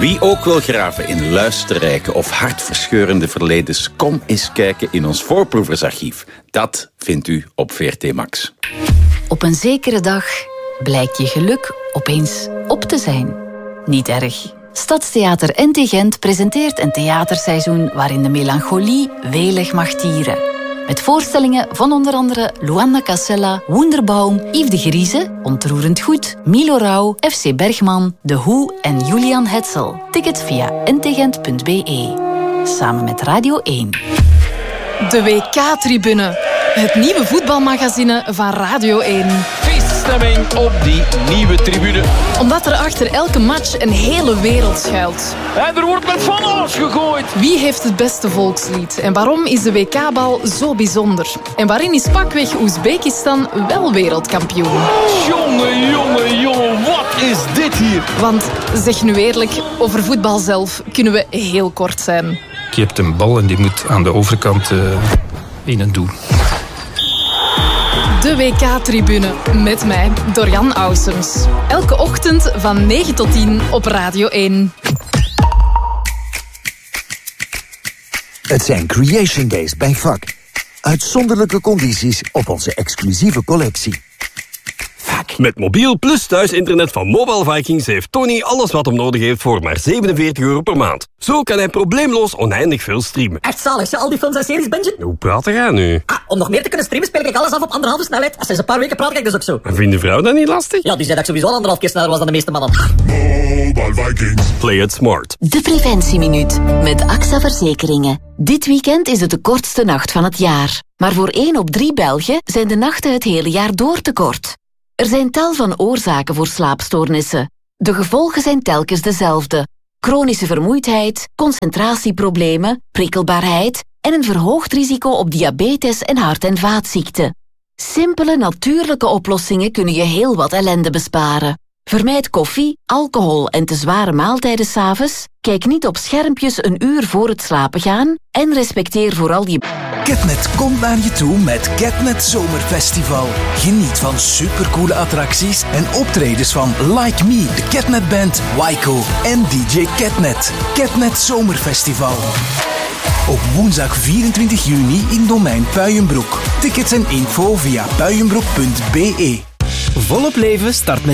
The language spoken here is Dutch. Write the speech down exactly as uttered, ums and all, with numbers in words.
Wie ook wil graven in luisterrijke of hartverscheurende verledens, kom eens kijken in ons voorproeversarchief. Dat vindt u op V R T Max. Op een zekere dag blijkt je geluk opeens op te zijn. Niet erg. Stadstheater N T Gent presenteert een theaterseizoen waarin de melancholie welig mag tieren. Met voorstellingen van onder andere Luanda Casella, Wunderbaum, Yves de Grieze, Ontroerend Goed, Milo Rauw, F C Bergman, De Hoe en Julian Hetzel. Ticket via n t gent punt b e. Samen met Radio één. De W K-tribune. Het nieuwe voetbalmagazine van Radio één. Feeststemming op die nieuwe tribune. Omdat er achter elke match een hele wereld schuilt. En er wordt met van alles gegooid. Wie heeft het beste volkslied? En waarom is de W K-bal zo bijzonder? En waarin is pakweg Oezbekistan wel wereldkampioen? Jongen, jongen, jongen, wat is dit hier? Want, zeg nu eerlijk, over voetbal zelf kunnen we heel kort zijn. Je hebt een bal en die moet aan de overkant uh, in een doel. De W K-tribune met mij, Dorian Ausums. Elke ochtend van negen tot tien op Radio één. Het zijn Creation Days bij V A C. Uitzonderlijke condities op onze exclusieve collectie. Met mobiel plus thuisinternet van Mobile Vikings heeft Tony alles wat hem nodig heeft voor maar zevenenveertig euro per maand. Zo kan hij probleemloos oneindig veel streamen. Echt zalig, al die films en series, Benji? Hoe praat jij nu? Ah, om nog meer te kunnen streamen speel ik alles af op anderhalve snelheid. Sinds een paar weken praat ik dus ook zo. En vindt de vrouw dat niet lastig? Ja, die zei dat ik sowieso al anderhalf keer sneller was dan de meeste mannen. Mobile Vikings. Play it smart. De Preventieminuut met A X A Verzekeringen. Dit weekend is het de kortste nacht van het jaar. Maar voor één op drie Belgen zijn de nachten het hele jaar door te kort. Er zijn tal van oorzaken voor slaapstoornissen. De gevolgen zijn telkens dezelfde. Chronische vermoeidheid, concentratieproblemen, prikkelbaarheid en een verhoogd risico op diabetes en hart- en vaatziekten. Simpele, natuurlijke oplossingen kunnen je heel wat ellende besparen. Vermijd koffie, alcohol en te zware maaltijden 's avonds. Kijk niet op schermpjes een uur voor het slapen gaan. En respecteer vooral die... Getnet komt naar je toe met Getnet Zomerfestival. Geniet van supercoole attracties en optredens van Like Me, de Getnet Band, Waiko en D J Getnet. Getnet Zomerfestival. Op woensdag vierentwintig juni in Domein Puijenbroek. Tickets en info via puijenbroek punt b e. Volop leven start met